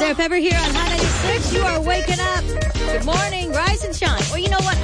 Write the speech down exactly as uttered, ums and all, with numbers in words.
Sarah Pepper here on Hot ninety-six. You are waking up. Good morning. Rise and shine. Or you know what?